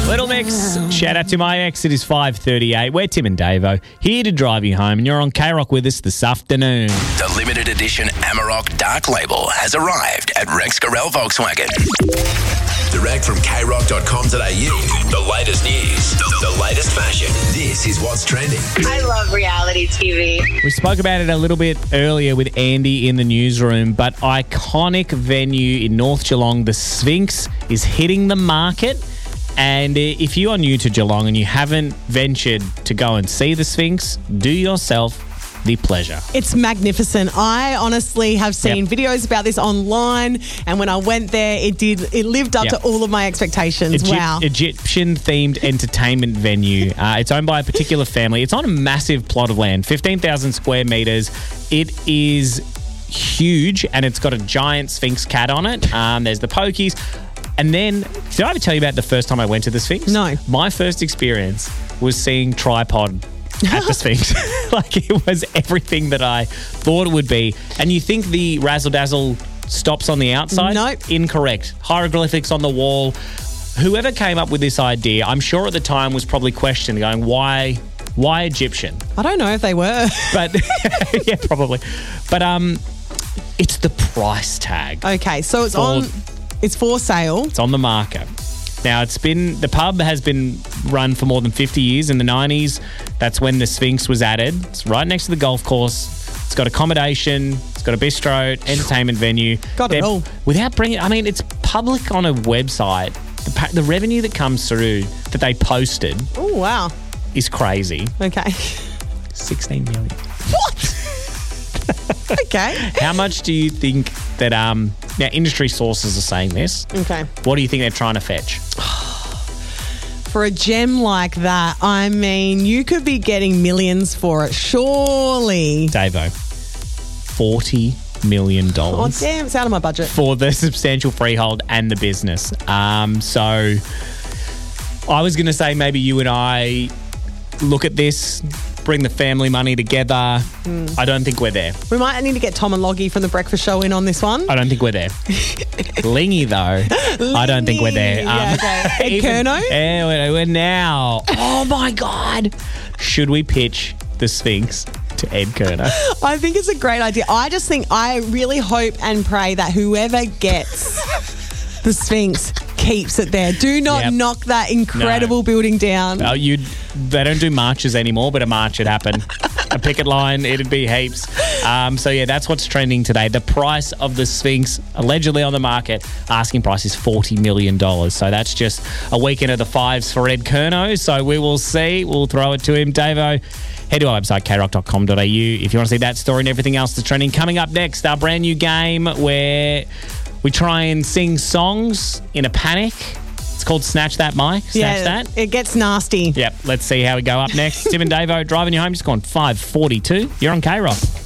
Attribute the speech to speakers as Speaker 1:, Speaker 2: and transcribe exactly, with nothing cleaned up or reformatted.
Speaker 1: Little Mix, shout out to my ex. It is five thirty-eight. We're Tim and Davo, here to drive you home, and you're on K-Rock with us this afternoon.
Speaker 2: The limited edition Amarok Dark Label has arrived at Rex Gorell Volkswagen. Direct from k rock dot com dot a u. The latest news, the latest fashion. This is what's trending.
Speaker 3: I love reality T V.
Speaker 1: We spoke about it a little bit earlier with Andy in the newsroom, but iconic venue in North Geelong, the Sphinx, is hitting the market. And if you are new to Geelong and you haven't ventured to go and see the Sphinx, do yourself the pleasure.
Speaker 4: It's magnificent. I honestly have seen
Speaker 1: Yep.
Speaker 4: videos about this online, and when I went there, it did. It lived up
Speaker 1: Yep.
Speaker 4: to all of my expectations.
Speaker 1: Egypt-
Speaker 4: wow.
Speaker 1: Egyptian-themed entertainment venue. Uh, it's owned by a particular family. It's on a massive plot of land, fifteen thousand square metres. It is huge, and it's got a giant Sphinx cat on it. Um, there's the pokies. And then, did I ever tell you about the first time I went to the Sphinx?
Speaker 4: No.
Speaker 1: My first experience was seeing Tripod at the Sphinx. Like, it was everything that I thought it would be. And you think the razzle-dazzle stops on the outside?
Speaker 4: Nope.
Speaker 1: Incorrect. Hieroglyphics on the wall. Whoever came up with this idea, I'm sure at the time was probably questioned, going, why, why Egyptian?
Speaker 4: I don't know if they were.
Speaker 1: But, yeah, probably. But um, it's the price tag.
Speaker 4: Okay, so it's
Speaker 1: For-
Speaker 4: on. It's for sale.
Speaker 1: It's on the market. Now, it's been, the pub has been run for more than fifty years. In the nineties, that's when the Sphinx was added. It's right next to the golf course. It's got accommodation. It's got a bistro, entertainment venue.
Speaker 4: Got it
Speaker 1: They're-
Speaker 4: all.
Speaker 1: Without bringing, I mean, it's public on a website. The, pa- the revenue that comes through that they posted
Speaker 4: Oh, wow.
Speaker 1: is crazy.
Speaker 4: Okay.
Speaker 1: sixteen million.
Speaker 4: What? Okay.
Speaker 1: How much do you think that, um, now industry sources are saying this.
Speaker 4: Okay.
Speaker 1: What do you think they're trying to fetch?
Speaker 4: For a gem like that, I mean, you could be getting millions for it, surely.
Speaker 1: Davo, forty million
Speaker 4: Oh,
Speaker 1: dollars.
Speaker 4: damn, it's out of my budget.
Speaker 1: For the substantial freehold and the business. Um, so I was going to say maybe you and I look at this, bring the family money together.
Speaker 4: Mm.
Speaker 1: I don't think we're there.
Speaker 4: We might need to get Tom and Loggy from the breakfast show in on this one.
Speaker 1: I don't think we're there. Lingy, though, I don't think we're there.
Speaker 4: Yeah, okay. Ed
Speaker 1: even-
Speaker 4: Kerno?
Speaker 1: Yeah, we're, we're now. Oh, my God. Should we pitch the Sphinx to Ed Kerno?
Speaker 4: I think it's a great idea. I just think, I really hope and pray that whoever gets the Sphinx keeps it there. Do not
Speaker 1: Yep.
Speaker 4: knock that incredible
Speaker 1: No.
Speaker 4: building down.
Speaker 1: Oh, you'd, they don't do marches anymore, but a march would happen. A picket line, it'd be heaps. Um, so, yeah, that's what's trending today. The price of the Sphinx, allegedly on the market, asking price is forty million dollars. So that's just a weekend of the fives for Ed Kerno. So we will see. We'll throw it to him. Davo, head to our website, k rock dot com dot a u, if you want to see that story and everything else that's trending. Coming up next, our brand new game where we try and sing songs in a panic. It's called Snatch That Mic. Snatch
Speaker 4: yeah,
Speaker 1: That.
Speaker 4: it gets nasty.
Speaker 1: Yep, let's see how we go up next. Tim and Davo driving you home. Just gone five forty-two. You're on K-Rock.